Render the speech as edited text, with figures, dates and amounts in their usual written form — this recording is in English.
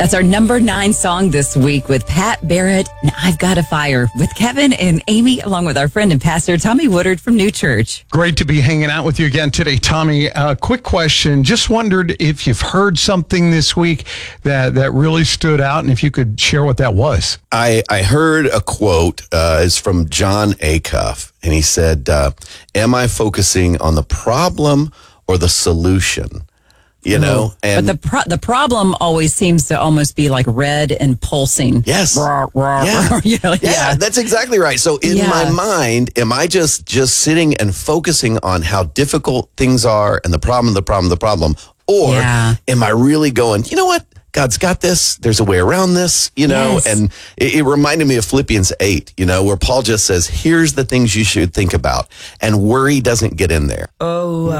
That's our number 9 song this week with Pat Barrett and I've Got a Fire with Kevin and Amy, along with our friend and pastor Tommy Woodard from New Church. Great to be hanging out with you again today, Tommy. Quick question. Just wondered if you've heard something this week that really stood out and if you could share what that was. I heard a quote, is from John Acuff, and he said, am I focusing on the problem or the solution? You know, and but the problem always seems to almost be like red and pulsing. Yes. Yeah. Yeah, that's exactly right. So in my mind, am I just sitting and focusing on how difficult things are and the problem? Or am I really going, you know what? God's got this. There's a way around this, you know, and it reminded me of Philippians 8, you know, where Paul just says, here's the things you should think about, and worry doesn't get in there. Oh,